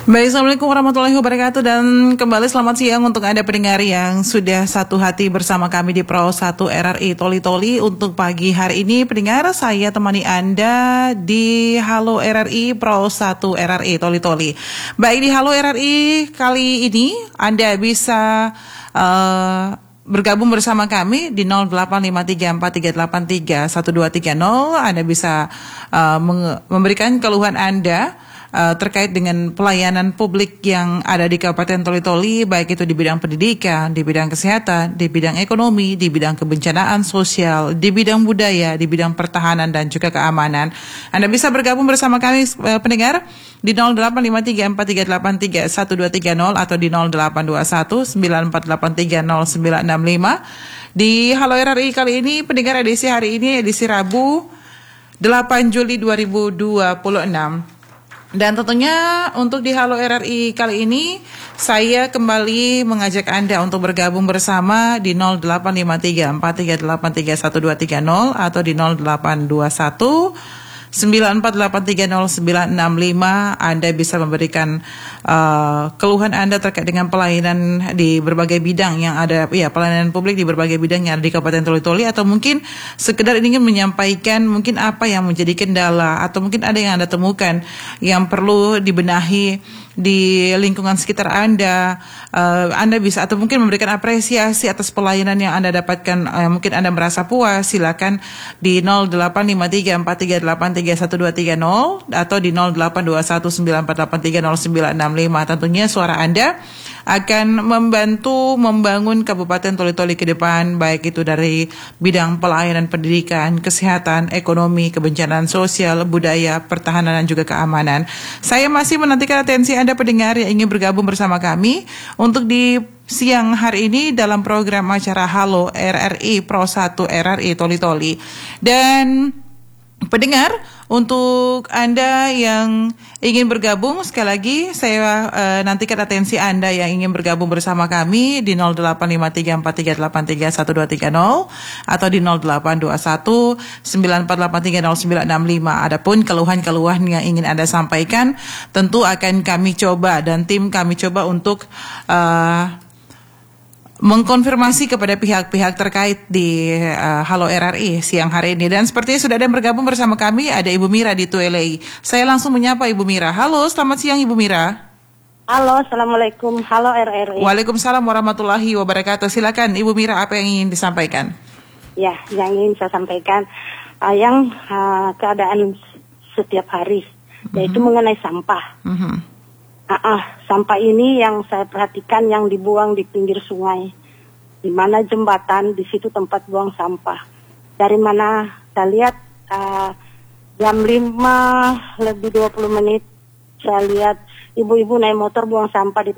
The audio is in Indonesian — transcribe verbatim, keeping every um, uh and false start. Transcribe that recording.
Baik, Assalamualaikum warahmatullahi wabarakatuh. Dan kembali selamat siang untuk Anda pendengar yang sudah satu hati bersama kami di Pro satu R R I Toli Toli. Untuk pagi hari ini pendengar, saya temani Anda di Halo R R I Pro satu R R I Toli Toli. Baik, di Halo R R I kali ini Anda bisa uh, bergabung bersama kami di nol delapan lima tiga empat tiga delapan tiga satu dua tiga nol. Anda bisa uh, memberikan keluhan Anda Uh, terkait dengan pelayanan publik yang ada di Kabupaten Toli Toli, baik itu di bidang pendidikan, di bidang kesehatan, di bidang ekonomi, di bidang kebencanaan sosial, di bidang budaya, di bidang pertahanan dan juga keamanan. Anda bisa bergabung bersama kami uh, pendengar di nol delapan lima tiga empat tiga delapan tiga satu dua tiga nol atau di nol delapan dua satu sembilan empat delapan tiga nol sembilan enam lima. Di Halo R R I kali ini pendengar, edisi hari ini edisi Rabu delapan Juli dua ribu dua puluh enam. Dan tentunya untuk di Halo R R I kali ini saya kembali mengajak Anda untuk bergabung bersama di nol delapan lima tiga empat tiga delapan tiga satu dua tiga nol atau di nol delapan dua satu sembilan empat delapan tiga nol sembilan enam lima. Anda bisa memberikan uh, keluhan Anda terkait dengan pelayanan di berbagai bidang yang ada, ya, pelayanan publik di berbagai bidang yang ada di Kabupaten Toli Toli, atau mungkin sekedar ingin menyampaikan mungkin apa yang menjadi kendala atau mungkin ada yang Anda temukan yang perlu dibenahi di lingkungan sekitar Anda. Uh, Anda bisa atau mungkin memberikan apresiasi atas pelayanan yang Anda dapatkan. Uh, mungkin Anda merasa puas, silakan di nol delapan lima tiga empat tiga delapan tiga satu dua tiga nol atau di nol delapan dua satu sembilan empat delapan tiga nol sembilan enam lima. Tentunya suara Anda akan membantu membangun Kabupaten Toli Toli ke depan, baik itu dari bidang pelayanan pendidikan, kesehatan, ekonomi, kebencanaan sosial, budaya, pertahanan dan juga keamanan. Saya masih menantikan atensi Anda pendengar yang ingin bergabung bersama kami untuk di siang hari ini dalam program acara Halo R R I Pro satu R R I Toli Toli. Dan pendengar, untuk Anda yang ingin bergabung, sekali lagi saya uh, nantikan atensi Anda yang ingin bergabung bersama kami di nol delapan lima tiga empat tiga delapan tiga satu dua tiga nol atau di nol delapan dua satu sembilan empat delapan tiga nol sembilan enam lima. Adapun keluhan-keluhan yang ingin Anda sampaikan tentu akan kami coba dan tim kami coba untuk uh, mengkonfirmasi kepada pihak-pihak terkait di uh, Halo R R I siang hari ini. Dan sepertinya sudah ada yang bergabung bersama kami, ada Ibu Mira di Tuelei. Saya langsung menyapa Ibu Mira. Halo, selamat siang Ibu Mira. Halo, Assalamualaikum. Halo R R I. Waalaikumsalam warahmatullahi wabarakatuh. Silakan Ibu Mira, apa yang ingin disampaikan? Ya, yang ingin saya sampaikan uh, yang uh, keadaan setiap hari, mm-hmm. yaitu mengenai sampah. Mm-hmm. Uh, uh, sampah ini yang saya perhatikan yang dibuang di pinggir sungai, di mana jembatan, di situ tempat buang sampah. Dari mana saya lihat uh, jam lima lebih dua puluh menit, saya lihat ibu-ibu naik motor buang sampah di